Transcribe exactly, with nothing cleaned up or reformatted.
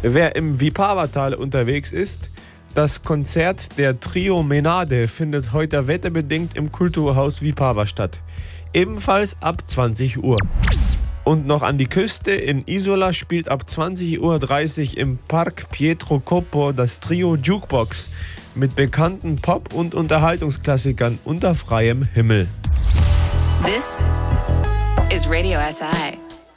Wer im Vipava-Tal unterwegs ist, das Konzert der Trio Menade findet heute wetterbedingt im Kulturhaus Vipava statt. Ebenfalls ab zwanzig Uhr. Und noch an die Küste, in Isola spielt ab zwanzig Uhr dreißig im Park Pietro Coppo das Trio Jukebox mit bekannten Pop- und Unterhaltungsklassikern unter freiem Himmel. This is Radio S I.